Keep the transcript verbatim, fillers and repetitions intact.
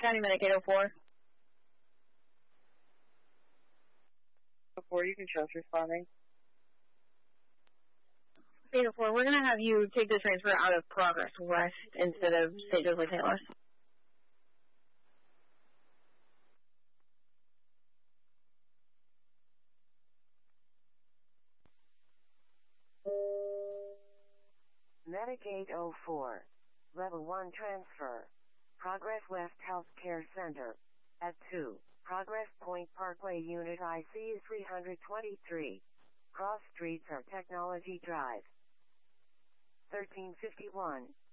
County Medic eight oh four. eight oh four, you can trust responding. eight oh four, we're going to have you take the transfer out of Progress West instead of Saint Joseph Saint Louis. Medic eight oh four. Level one transfer. Progress West Healthcare Center. At two. Progress Point Parkway Unit I C U three twenty-three. Cross Streets or Technology Drive. thirteen fifty-one.